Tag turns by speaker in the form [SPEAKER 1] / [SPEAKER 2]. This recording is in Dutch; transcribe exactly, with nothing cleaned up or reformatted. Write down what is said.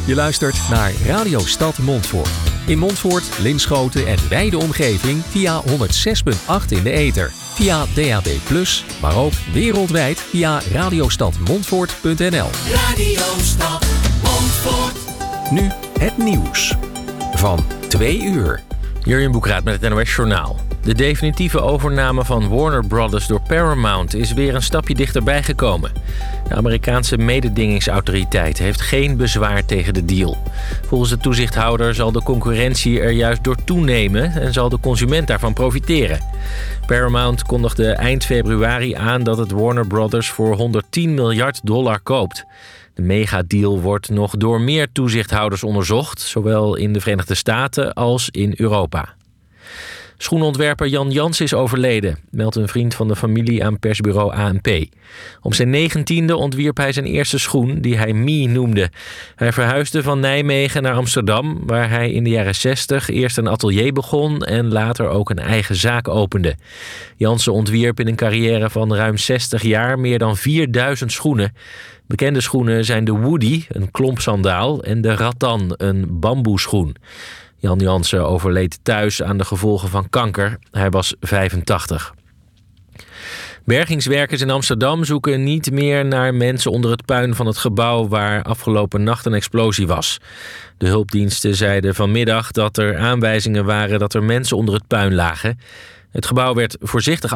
[SPEAKER 1] Je luistert naar Radio Stad Montfoort. In Montfoort, Linschoten en wijde omgeving via honderd zes komma acht in de ether. Via D A B plus, maar ook wereldwijd via radiostadmontfoort punt n l.
[SPEAKER 2] Radio Stad Montfoort.
[SPEAKER 1] Nu het nieuws van twee uur.
[SPEAKER 3] Jurjen Boekraat met het N O S Journaal. De definitieve overname van Warner Brothers door Paramount is weer een stapje dichterbij gekomen. De Amerikaanse mededingingsautoriteit heeft geen bezwaar tegen de deal. Volgens de toezichthouder zal de concurrentie er juist door toenemen en zal de consument daarvan profiteren. Paramount kondigde eind februari aan dat het Warner Brothers voor honderdtien miljard dollar koopt. De megadeal wordt nog door meer toezichthouders onderzocht, zowel in de Verenigde Staten als in Europa. Schoenontwerper Jan Jans is overleden, meldt een vriend van de familie aan persbureau A N P. Op zijn negentiende ontwierp hij zijn eerste schoen, die hij Mie noemde. Hij verhuisde van Nijmegen naar Amsterdam, waar hij in de jaren zestig eerst een atelier begon en later ook een eigen zaak opende. Jansen ontwierp in een carrière van ruim zestig jaar meer dan vierduizend schoenen. Bekende schoenen zijn de Woody, een klompsandaal, en de Rattan, een bamboeschoen. Jan Jansen overleed thuis aan de gevolgen van kanker. Hij was vijfentachtig. Bergingswerkers in Amsterdam zoeken niet meer naar mensen onder het puin van het gebouw waar afgelopen nacht een explosie was. De hulpdiensten zeiden vanmiddag dat er aanwijzingen waren dat er mensen onder het puin lagen. Het gebouw werd voorzichtig